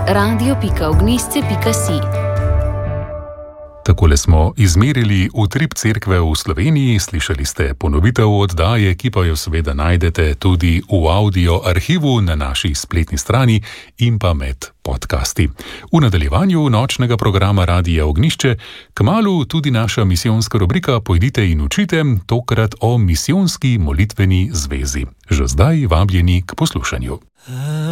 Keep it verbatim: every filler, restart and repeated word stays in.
radio pika ognjišče pika si. Takole smo izmerili utrip cerkve v Sloveniji, slišali ste ponovitev oddaje, ki pa jo seveda najdete tudi v audio arhivu na naši spletni strani in pa med podcasti. V nadaljevanju nočnega programa Radia Ognjišče kmalu tudi naša misijonska rubrika Pojdite in učite, tokrat o misijonski molitveni zvezi. Že zdaj vabljeni k poslušanju.